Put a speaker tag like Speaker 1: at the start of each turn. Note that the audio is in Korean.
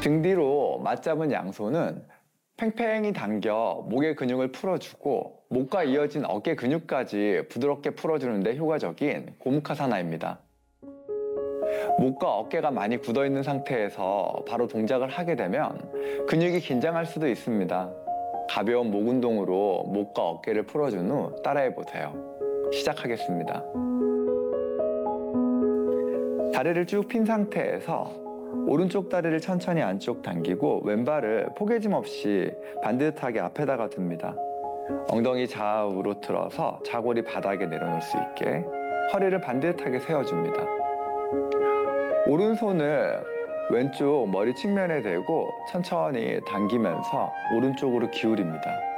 Speaker 1: 등 뒤로 맞잡은 양손은 팽팽히 당겨 목의 근육을 풀어주고 목과 이어진 어깨 근육까지 부드럽게 풀어주는 데 효과적인 고무카사나입니다. 목과 어깨가 많이 굳어있는 상태에서 바로 동작을 하게 되면 근육이 긴장할 수도 있습니다. 가벼운 목 운동으로 목과 어깨를 풀어준 후 따라해보세요. 시작하겠습니다. 다리를 쭉 핀 상태에서 오른쪽 다리를 천천히 안쪽 당기고 왼발을 포개짐 없이 반듯하게 앞에다가 둡니다. 엉덩이 좌우로 틀어서 좌골이 바닥에 내려놓을 수 있게 허리를 반듯하게 세워줍니다. 오른손을 왼쪽 머리 측면에 대고 천천히 당기면서 오른쪽으로 기울입니다.